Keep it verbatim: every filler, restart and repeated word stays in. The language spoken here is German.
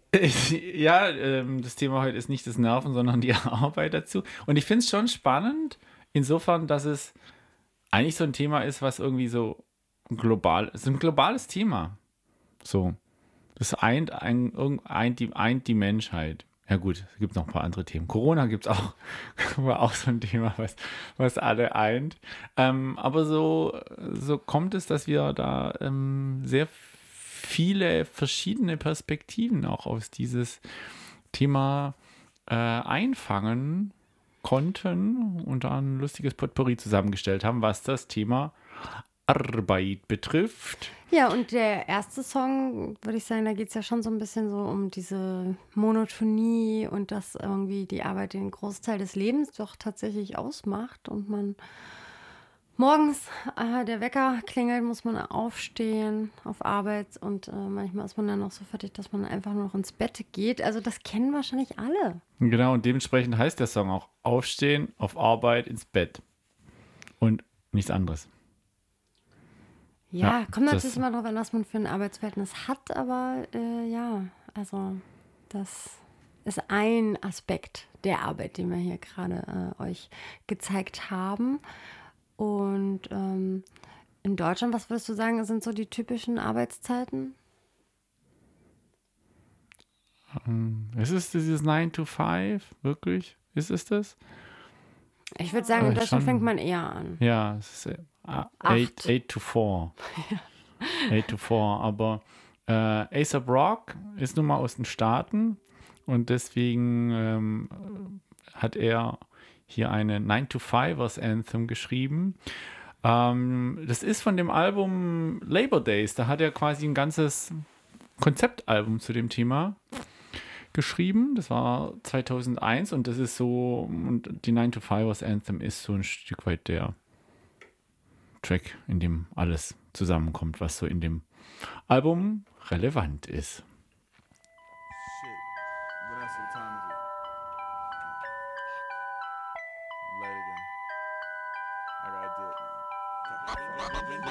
Ja, ähm, das Thema heute ist nicht das Nerven, sondern die Arbeit dazu. Und ich finde es schon spannend, insofern, dass es eigentlich so ein Thema ist, was irgendwie so global, es ist ein globales Thema. So, das eint, ein, irgend- eint, die, eint die Menschheit. Ja gut, es gibt noch ein paar andere Themen. Corona gibt es auch, war auch so ein Thema, was, was alle eint. Ähm, aber so, so kommt es, dass wir da ähm, sehr viele verschiedene Perspektiven auch aus dieses Thema äh, einfangen konnten und da ein lustiges Potpourri zusammengestellt haben, was das Thema Arbeit betrifft. Ja, und der erste Song, würde ich sagen, da geht es ja schon so ein bisschen so um diese Monotonie und dass irgendwie die Arbeit den Großteil des Lebens doch tatsächlich ausmacht und man morgens, äh, der Wecker klingelt, muss man aufstehen auf Arbeit und äh, manchmal ist man dann noch so fertig, dass man einfach nur noch ins Bett geht. Also das kennen wahrscheinlich alle. Genau, und dementsprechend heißt der Song auch Aufstehen, auf Arbeit, ins Bett und nichts anderes. Ja, Ja, kommt natürlich das immer darauf an, was man für ein Arbeitsverhältnis hat, aber äh, ja, also das ist ein Aspekt der Arbeit, den wir hier gerade äh, euch gezeigt haben. Und ähm, in Deutschland, was würdest du sagen, sind so die typischen Arbeitszeiten? ähm, ist es dieses nine to five, wirklich? Ist es das? Ich würde sagen, in Äh, Deutschland fängt schon, man eher an. ja, es ist äh, eight, Acht. eight to four. eight to four, aber äh, A$AP Rock ist nun mal aus den Staaten und deswegen ähm, hat er hier eine nine to fivers Anthem geschrieben. Ähm, das ist von dem Album Labor Days, da hat er quasi ein ganzes Konzeptalbum zu dem Thema geschrieben. Das war zweitausendeins und das ist so, und die nine to fivers Anthem ist so ein Stück weit der Track, in dem alles zusammenkommt, was so in dem Album relevant ist. Shit. What else? What time is it? Late again. I gotta do it.